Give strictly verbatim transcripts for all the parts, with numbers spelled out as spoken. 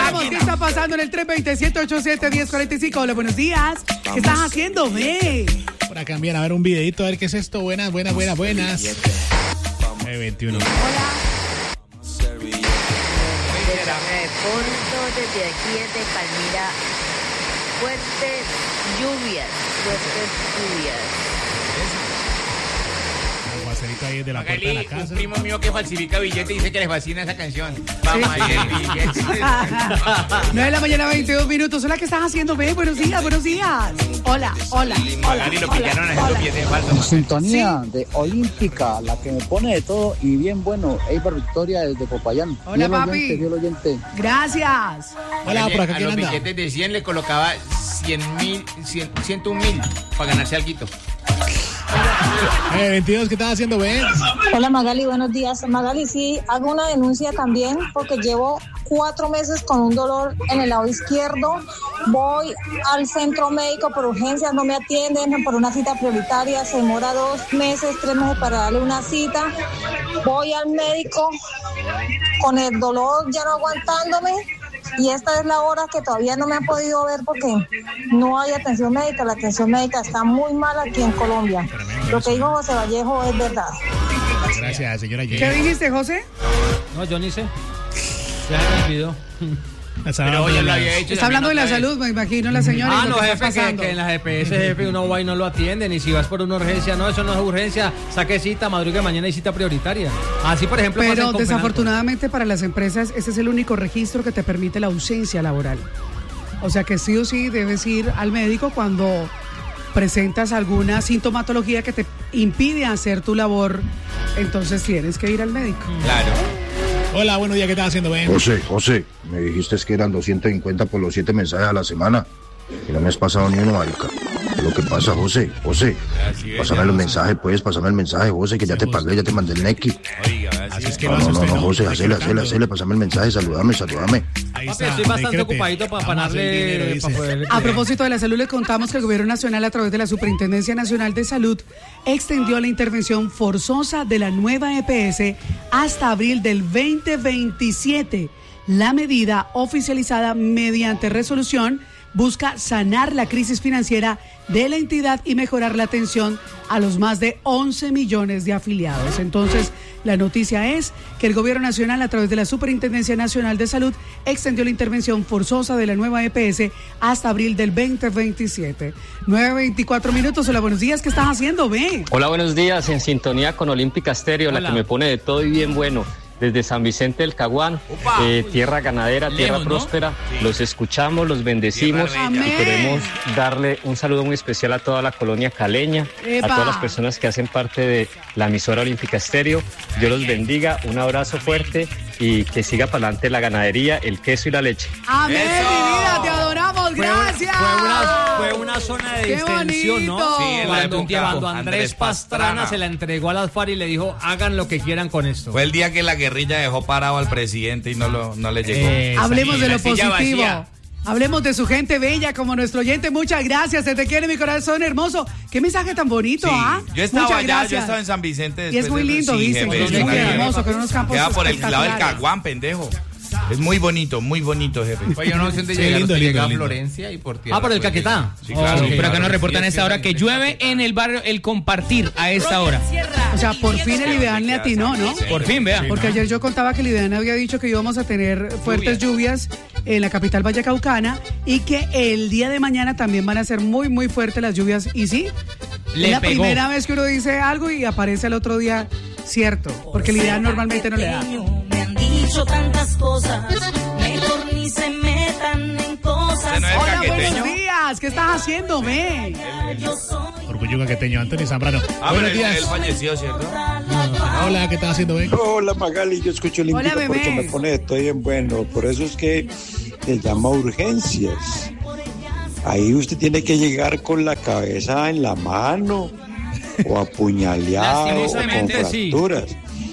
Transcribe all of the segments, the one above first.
Vamos, ¿qué está pasando en el tres dos cero, siete ocho siete, uno cero cuatro cinco? Hola, buenos días. ¿Qué estás haciendo, ve? Por acá envían a ver un videito, a ver qué es esto. Buenas, buenas, buenas, buenas. nueve veintiuno. Hola. Reporto desde aquí, desde Palmira. Fuertes lluvias, fuertes lluvias. Un aguacerito ahí de la puerta de la casa. Un primo mío que falsifica billetes y dice que les fascina esa canción. Vamos ahí, billetes. nueve de la mañana, veintidós minutos. Hola, ¿qué estás haciendo, ve? Buenos días, buenos días. Hola, hola, hola. Magali lo pillaron haciendo billetes falsos. En sintonía de Olímpica, la que me pone de todo y bien bueno, Eibar Victoria desde Popayán. Hola, Fiel papi. oyente, fiel oyente. Gracias. Hola, por acá, A ¿quién los anda? billetes de cien le colocaba cien mil, ciento un mil para ganarse alguito. nueve veintidós, ¿qué estás haciendo, ve? Hola Magali, buenos días. Magali, sí, hago una denuncia también porque llevo cuatro meses con un dolor en el lado izquierdo. Voy al centro médico por urgencias, no me atienden por una cita prioritaria. Se demora dos meses, tres meses para darle una cita. Voy al médico con el dolor ya no aguantándome. Y esta es la hora que todavía no me han podido ver porque no hay atención médica. La atención médica está muy mal aquí en Colombia. Lo que dijo José Vallejo es verdad. Gracias, señora Jenny. ¿Qué dijiste, José? No, yo ni sé. Ya me olvidó. Pero yo lo había hecho. Está hablando de la también salud, me imagino, la señora. Ah, y lo no, que jefe, está que, pasando. que en las E P S, jefe, uno va y no lo atienden. Y si vas por una urgencia, no, eso no es urgencia. Saque cita, madrugue mañana y cita prioritaria. Así, por ejemplo, pasa en Pero Confenalco. desafortunadamente para las empresas ese es el único registro que te permite la ausencia laboral. O sea que sí o sí debes ir al médico cuando presentas alguna sintomatología que te impide hacer tu labor, entonces tienes que ir al médico. Claro. Hola, buenos días, ¿qué estás haciendo, ve? José, José, me dijiste que eran doscientos cincuenta por los siete mensajes a la semana. Y no me has pasado ni uno, marica. ¿Qué es lo que pasa, José? José, Así es, pásame ya. los mensajes, pues, pásame el mensaje, José, que ya te pagué, ya te mandé el nequi. Oiga, Así así es es que No, lo no, hace no, usted, no, José, Está hacele, hacele, equivocando. hacele, pásame el mensaje, saludame, saludame. Ahí Papi, está, estoy bastante decrete. ocupadito para Vamos a hacer darle dinero, dice. para poder... A propósito de la salud, les contamos que el Gobierno Nacional, a través de la Superintendencia Nacional de Salud, extendió la intervención forzosa de la nueva E P S hasta abril del veinte veintisiete. La medida, oficializada mediante resolución, busca sanar la crisis financiera de la entidad y mejorar la atención a los más de once millones de afiliados. Entonces, la noticia es que el Gobierno Nacional, a través de la Superintendencia Nacional de Salud, extendió la intervención forzosa de la nueva E P S hasta abril del veinte veintisiete. nueve veinticuatro minutos. Hola, buenos días. ¿Qué estás haciendo, ve? Hola, buenos días. En sintonía con Olímpica Estéreo, Hola. la que me pone de todo y bien bueno. Desde San Vicente del Caguán, eh, tierra ganadera, tierra Lejos, ¿no? próspera. Los escuchamos, los bendecimos Tierra y bella. queremos darle un saludo muy especial a toda la colonia caleña, ¡Epa! a todas las personas que hacen parte de la emisora Olímpica Estéreo. Dios los bendiga, un abrazo fuerte y que siga para adelante la ganadería, el queso y la leche. Amén, ¡Eso! mi vida, te adoramos, Fue una- gracias. Fue una, fue una zona de ¡Qué distensión, ¿no? bonito! Sí, en la Cuando, época cuando Andrés Andrés Pastrana, Pastrana se la entregó a las FARC y le dijo, hagan lo que quieran con esto. Fue el día que la guerrilla dejó parado al presidente y no, lo, no le llegó. Eh, Hablemos de lo La silla positivo. vacía. Hablemos de su gente bella como nuestro oyente. Muchas gracias. Se te quiere mi corazón hermoso. Qué mensaje tan bonito, Sí, ¿ah? yo estaba Muchas allá, yo gracias. estaba en San Vicente. Y es después muy de- lindo, sí, dicen, jefe, que es es muy una- hermoso, con unos campos Queda por el lado del espectaculares. Caguán, pendejo. Es muy bonito, muy bonito, jefe. Pues yo no sé dónde Sí, llegar, lindo, usted lindo, llega a lindo. Florencia y por tierra. Ah, por el puede Caquetá. llegar. Sí, claro. Ok. Sí, Pero acá nos claro. reportan a esta hora que llueve en el barrio El Compartir a esta hora. O sea, por fin el Ideal le atinó, ¿no? Por fin, vea. Porque ayer yo contaba que el Ideal había dicho que íbamos a tener fuertes lluvias en la capital vallecaucana y que el día de mañana también van a ser muy, muy fuertes las lluvias. Y sí, Le es la pegó. primera vez que uno dice algo y aparece al otro día cierto, porque el Ideal normalmente no le da. Me han dicho tantas cosas, mejor ni se metan en cosas. ¿Usted no es Hola, caqueteño? buenos días. ¿Qué estás haciendo, ve? Yo soy Orgullo caqueteño, Antonio Zambrano. Ah, pero Buenos él, días. él falleció, ¿cierto? Hola, ¿qué estás haciendo, ve? Hola Magali, yo escucho el Hola, Olímpica bebé. porque me pone de todo y bien bueno. Por eso es que se llama urgencias. Ahí usted tiene que llegar con la cabeza en la mano o apuñaleado o con Lastimosamente, sí. fracturas.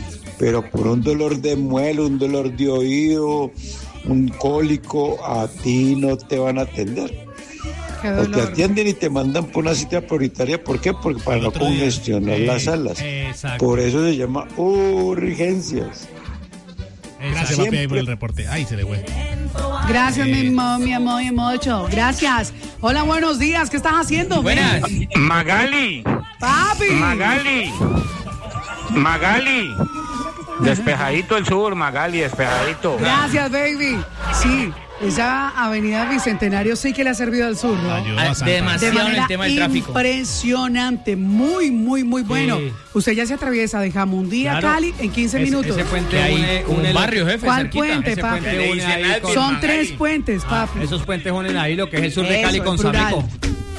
Pero por un dolor de muelo, un dolor de oído, un cólico, a ti no te van a atender. Qué O te dolor. atienden y te mandan por una cita prioritaria. ¿Por qué? Porque para no otro día. congestionar Eh, las salas. Exacto. Por eso se llama urgencias. Gracias, papi, ahí por el reporte. Ay, se le fue. Gracias, mi amor, mi amor, mi mucho. Gracias. Hola, buenos días. ¿Qué estás haciendo? Buenas. Magali. Papi. Magali. Magali. Despejadito el sur, Magali, despejadito. Gracias, baby. Sí, esa avenida Bicentenario sí que le ha servido al sur, ¿no? Ah, demasiado en el tema del tráfico. Impresionante, muy, muy, muy bueno. Sí. Usted ya se atraviesa de Jamundí a Claro. Cali en quince Ese- minutos. ese puente Hay une- un une- barrio, jefe, ¿Cuál cerquita. puente, ese papi? puente une ahí con- Son Magali. tres puentes, papi. Esos puentes unen ahí lo que es el sur de Eso, Cali el con plural. Sameco.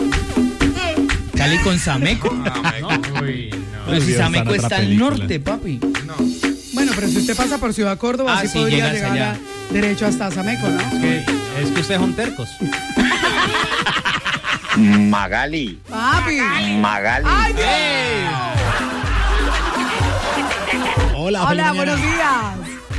Cali con Sameco. Uy, no. Pero si Dios, Sameco está en está otra al película. norte, papi. Bueno, pero si usted pasa por Ciudad Córdoba, Ah, sí, sí, podría llegas llegar allá. a- derecho hasta Sameco, ¿no? Es que, es que ustedes son tercos. Magali. Papi. Magali. ¡Ay, Dios! Hola, feliz Hola, mañana. buenos días.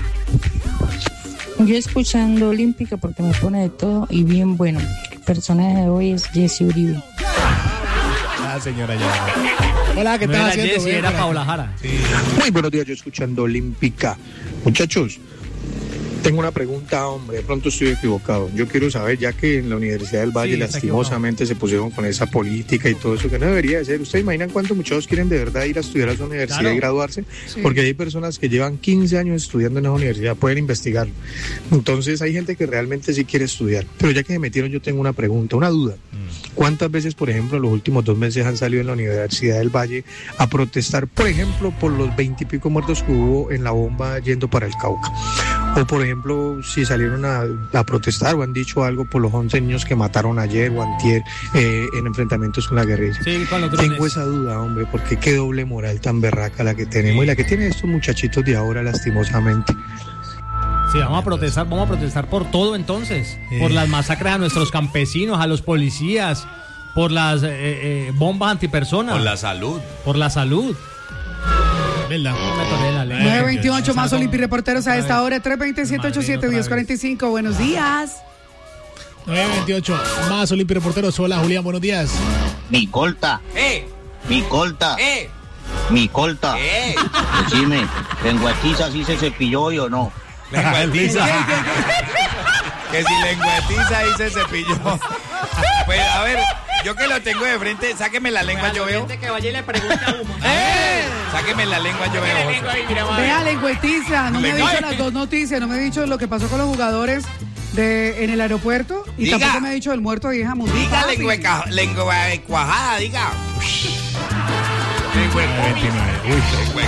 Yo escuchando Olímpica porque me pone de todo y bien bueno. El personaje de hoy es Jesse Uribe. Ah, señora ya. Hola, ¿qué No estás era haciendo? Jessy, Ven era por acá. Paula Jara. Muy buenos días, yo escuchando Olímpica. Muchachos, tengo una pregunta, hombre, de pronto estoy equivocado. Yo quiero saber, ya que en la Universidad del Valle Sí, está lastimosamente se pusieron con esa política y todo eso, que no debería de ser. ¿Ustedes imaginan cuántos muchachos quieren de verdad ir a estudiar a esa universidad Claro. y graduarse? Sí. Porque hay personas que llevan quince años estudiando en esa universidad, pueden investigarlo. Entonces hay gente que realmente sí quiere estudiar. Pero ya que se metieron, yo tengo una pregunta, una duda. ¿Cuántas veces, por ejemplo, en los últimos dos meses han salido en la Universidad del Valle a protestar, por ejemplo, por los veintipico muertos que hubo en la bomba yendo para el Cauca? O, por ejemplo, si salieron a, a protestar o han dicho algo por los once niños que mataron ayer o antier eh, en enfrentamientos con la guerrilla. Sí, con los drones. Tengo esa duda, hombre, porque qué doble moral tan berraca la que tenemos y la que tienen estos muchachitos de ahora, lastimosamente. Sí, vamos a protestar, vamos a protestar por todo entonces. Por las masacres a nuestros campesinos, a los policías, por las eh, eh, bombas antipersonas. Por la salud. Por la salud. ¿Verdad? No me toré la lengua. nueve veintiocho más Salgo- Olimpi Reporteros a esta Ay. hora. tres veinte, ciento ochenta y siete, Madrid diez otra cuarenta y cinco. Buenos días. nueve veintiocho más Olimpia Reporteros. Hola, Julián, buenos días. Mi colta. ¡Eh! Mi colta. ¡Eh! Mi colta. ¡Eh! Decime, ¿lengüetiza si se cepilló hoy o no? Lengüetiza. Que si lengüetiza y se cepilló. Pues a ver, yo que lo tengo de frente, sáqueme la lengua, yo veo. Que vaya y le pregunte a Humo. ¡Eh! Sáqueme la lengua, yo veo. Vea, lengüetiza. No me ha Lengua- dicho las dos noticias. No me ha dicho lo que pasó con los jugadores de, en el aeropuerto. Y Diga. tampoco me ha dicho del muerto de Jamundí. Diga papi. lengua, ca- lengua cuajada, diga. nueve veintinueve. Uy. Lengua